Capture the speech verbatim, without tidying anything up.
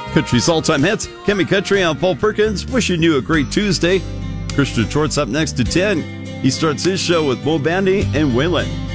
Country's all-time hits. Kimmy Country on Paul Perkins. Wishing you a great Tuesday. Christian Short's up next to ten. He starts his show with Mo Bandy and Waylon.